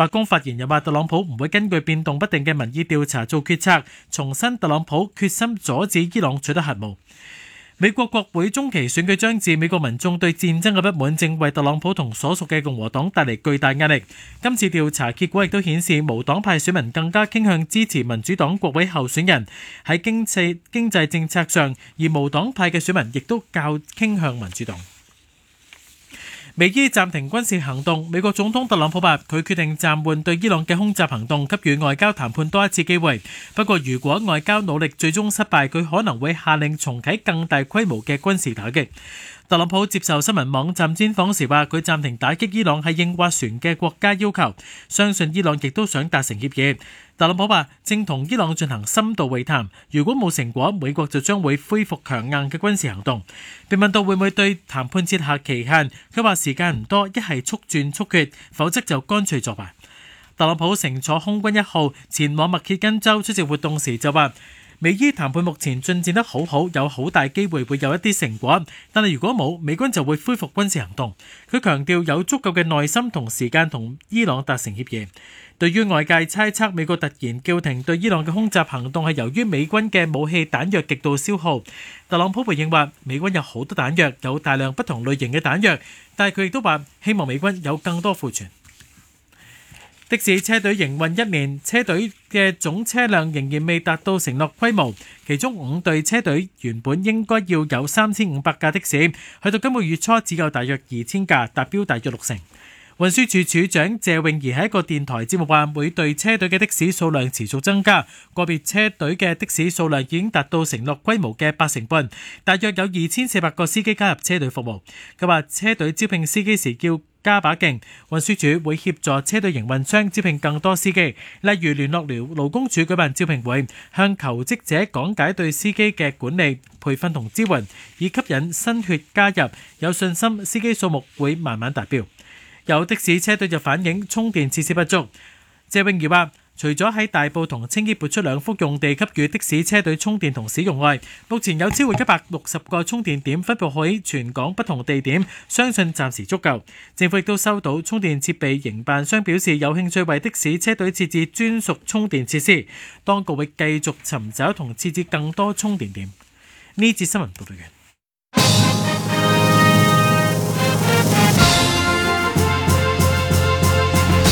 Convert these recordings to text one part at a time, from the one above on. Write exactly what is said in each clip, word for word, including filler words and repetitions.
白宮發言人話，特朗普唔會根據變動不定嘅民意調查做決策，重申特朗普決心阻止伊朗取得核武。美國國會中期選舉將至，美國民眾對戰爭嘅不滿正為特朗普同所屬嘅共和黨帶嚟巨大壓力。今次調查結果亦都顯示，無黨派選民更加傾向支持民主黨國會候選人喺經濟經濟政策上，而無黨派嘅選民亦都較傾向民主黨。美伊暫停軍事行動，美國總統特朗普話佢決定暫緩對伊朗嘅空襲行動，給予外交談判多一次機會。不過如果外交努力最終失敗，佢可能會下令重啟更大規模嘅軍事打擊。特朗普接受新聞網站專訪時話，佢暫停打擊伊朗係應斡旋嘅國家要求，相信伊朗亦都想達成協議。特朗普話正同伊朗進行深度會談，如果冇成果，美國就將會恢復強硬嘅軍事行動。被問到會唔會對談判設下期限，佢話時間唔多，一係速戰速決，否則就乾脆作罷。特朗普乘坐空軍一號前往密歇根州出席活動時就話，美伊談判目前進展得好好，有好大機會會有一啲成果，但係如果冇，美軍就會恢復軍事行動。佢強調有足夠嘅耐心同時間同伊朗達成協議。對於外界猜測美國突然叫停對伊朗嘅空襲行動係由於美軍嘅武器彈藥極度消耗，特朗普回應話美軍有好多彈藥，有大量不同類型嘅彈藥，但係佢亦都話希望美軍有更多庫存。的士車隊營運一年，車隊嘅總車輛仍然未達到承諾規模，其中五隊車隊原本應該要有三千五百架的士，去到今個月初只有大約二千架，達標大約六成。運輸署署長謝永儀喺一個電台節目話，每隊車隊嘅的士數量持續增加，個別車隊嘅的士數量已經達到承諾規模嘅八成半，大約有二千四百個司機加入車隊服務。佢話車隊招聘司機時叫加把勁，運輸署會協助車隊營運商招聘更多司機，例如聯絡勞勞工處舉辦招聘會，向求職者講解對司機嘅管理、培訓同支援，以吸引新血加入，有信心司機數目會慢慢達標。有的士車隊就反映充電設施不足。謝永儀話，除咗喺大埔同青衣撥出兩幅用地給予的士車隊充電同使用外，目前有超過一百六十個充電點分布喺全港不同地點，相信暫時足夠。政府亦都收到充電設備營辦商表示有興趣為的士車隊設置專屬充電設施，當局會繼續尋找同設置更多充電點。呢節新聞報道完。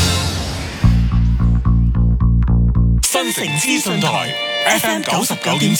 新城資訊台 F M 九十九點七。